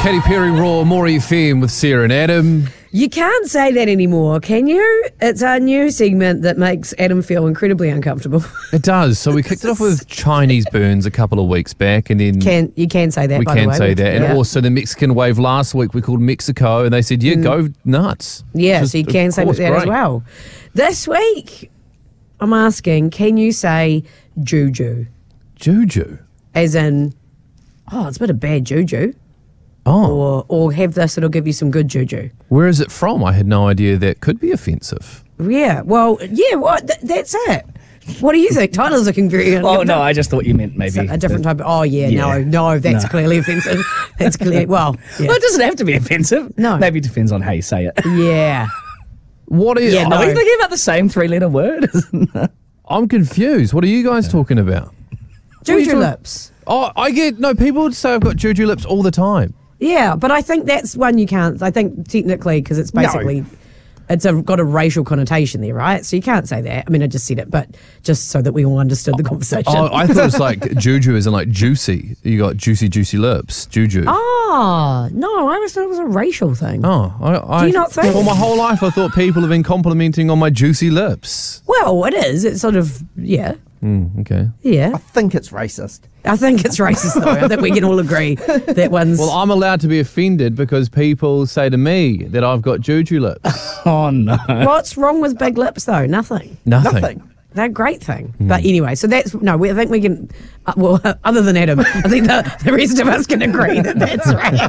Katy Perry Raw, More FM with Sarah and Adam. You can't say that anymore, can you? It's our new segment that makes Adam feel incredibly uncomfortable. It does. So we kicked it off with Chinese burns a couple of weeks back, and then You can say that, we by the can way. say that. And Yeah. also the Mexican wave last week we called Mexico, and they said, go nuts. Yeah, Which is, so you can of say course, that as great. well. This week, I'm asking, can you say juju? Juju. As in, it's a bit of bad juju. Oh, Or have this, it'll give you some good juju. where is it from? I had no idea that could be offensive. Yeah, well, that's it. What do you think? Tyler's looking very... Oh, no, I just thought you meant maybe a different type of... Oh, Yeah. no, that's No. clearly offensive. That's clear. Well, yeah. Well, it doesn't have to be offensive. No. Maybe it depends on how you say it. Yeah. What is? Yeah, no. Are we thinking about the same three-letter word? I'm confused. What are you guys talking about? Juju lips. Oh, people would say I've got juju lips all the time. Yeah, but I think that's one you can't... I think technically, because it's basically... It's got a racial connotation there, right? So you can't say that. I mean, I just said it, but just so that we all understood the conversation. Oh, I thought it was like juju as in like juicy. You got juicy lips. Juju. Oh, no, I always thought it was a racial thing. Oh, Do you not think? Well, my whole life I thought people have been complimenting on my juicy lips. Well, it is. It's sort of, yeah. Okay. Yeah. I think it's racist. I think it's racist, though. I think we can all agree that one's... Well, I'm allowed to be offended because people say to me that I've got juju lips. Oh, no. What's wrong with big lips, though? Nothing. Nothing. They're a great thing. But anyway, so that's... No, I think we can... other than Adam, I think the rest of us can agree that that's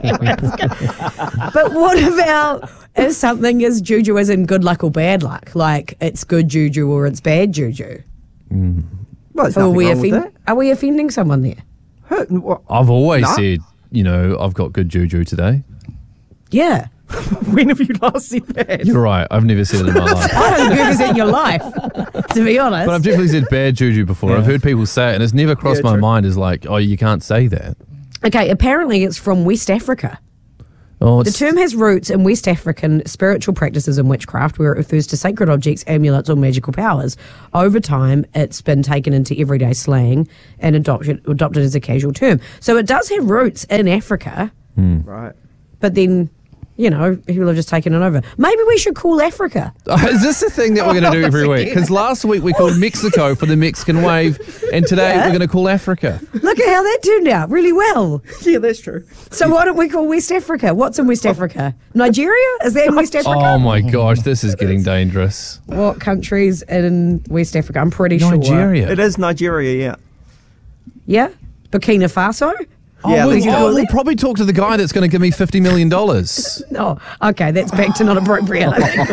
right. But what about if something is juju as in good luck or bad luck? Like, it's good juju or it's bad juju? Well, there's nothing wrong with that. Are we offending someone there? I've always No. said, I've got good juju today. Yeah. When have you last said that? You're right. I've never said it in my life. I don't think you've ever in your life, to be honest. But I've definitely said bad juju before. I've heard people say it, and it's never crossed my mind as like, oh, you can't say that. Okay, apparently it's from West Africa. Oh, The term has roots in West African spiritual practices and witchcraft, where it refers to sacred objects, amulets, or magical powers. Over time, it's been taken into everyday slang and adopted as a casual term. So it does have roots in Africa, Right. but then, people have just taken it over. Maybe we should call Africa. Is this the thing that we're going to do every week? Because last week we called Mexico for the Mexican wave, and today we're going to call Africa. Look at how that turned out, really well. Yeah, that's true. So why don't we call West Africa? What's in West Africa? Nigeria? Is that in West Africa? Oh my gosh, this is getting dangerous. What countries in West Africa? I'm pretty sure. Nigeria. It is Nigeria, yeah. Yeah? Burkina Faso? Yeah, let's go. We'll probably talk to the guy that's going to give me $50 million. Oh, okay, that's back to not appropriate.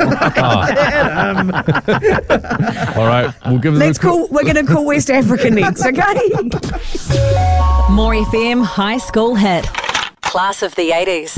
All right, we'll give them a call. We're going to call West Africa next, okay? More FM High School Hit. Class of the 80s.